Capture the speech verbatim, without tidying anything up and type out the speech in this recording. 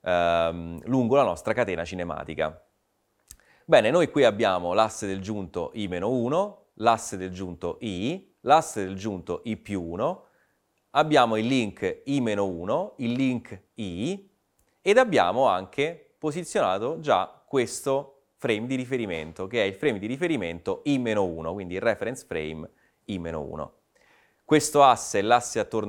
ehm, lungo la nostra catena cinematica. Bene, noi qui abbiamo l'asse del giunto i meno uno, l'asse del giunto i, l'asse del giunto i più uno, abbiamo il link i meno uno, il link i ed abbiamo anche posizionato già questo frame di riferimento, che è il frame di riferimento i meno uno, quindi il reference frame i meno uno. Questo asse è l'asse attorno